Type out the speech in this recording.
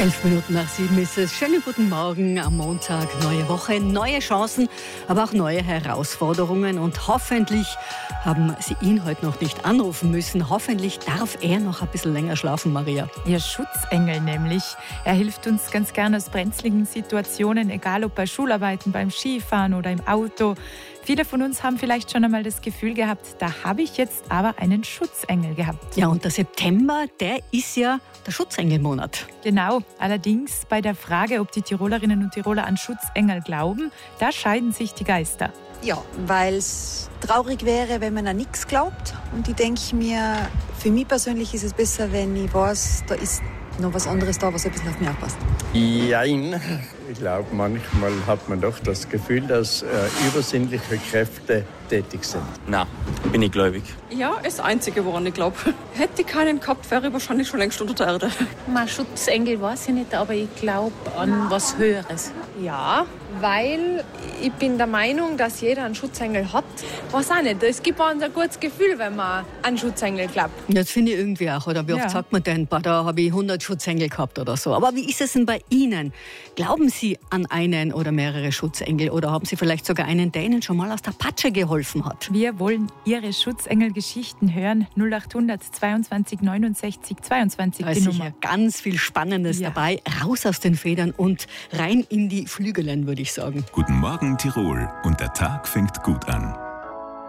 11:07 ist es. Schönen guten Morgen am Montag. Neue Woche, neue Chancen, aber auch neue Herausforderungen. Und hoffentlich haben Sie ihn heute noch nicht anrufen müssen. Hoffentlich darf er noch ein bisschen länger schlafen, Maria. Ihr Schutzengel nämlich. Er hilft uns ganz gerne aus brenzligen Situationen, egal ob bei Schularbeiten, beim Skifahren oder im Auto. Viele von uns haben vielleicht schon einmal das Gefühl gehabt, da habe ich jetzt aber einen Schutzengel gehabt. Ja, und der September, der ist ja der Schutzengelmonat. Genau, allerdings bei der Frage, ob die Tirolerinnen und Tiroler an Schutzengel glauben, da scheiden sich die Geister. Ja, weil es traurig wäre, wenn man an nichts glaubt. Und ich denke mir, für mich persönlich ist es besser, wenn ich weiß, da ist noch was anderes da, was ein bisschen auf mich aufpasst. Jein. Ich glaube, manchmal hat man doch das Gefühl, dass übersinnliche Kräfte tätig sind. Nein, bin ich gläubig. Ja, ist das Einzige, woran ich glaube. Hätte ich keinen gehabt, wäre ich wahrscheinlich schon längst unter der Erde. Mein Schutzengel weiß ich nicht, aber ich glaube an was Höheres. Ja, weil ich bin der Meinung, dass jeder einen Schutzengel hat. Weiß auch nicht, es gibt uns ein gutes Gefühl, wenn man an Schutzengel glaubt. Das finde ich irgendwie auch. Oder wie oft sagt man denn, da habe ich 100 Schutzengel gehabt oder so. Aber wie ist es denn bei Ihnen? Glauben Sie an einen oder mehrere Schutzengel? Oder haben Sie vielleicht sogar einen, der Ihnen schon mal aus der Patsche geholfen hat? Wir wollen Ihre Schutzengelgeschichten hören. 0800 22 69 22 Da die ist Nummer. sicher ganz viel Spannendes dabei. Raus aus den Federn und rein in die Flügelen, würde ich sagen. Guten Morgen Tirol und der Tag fängt gut an.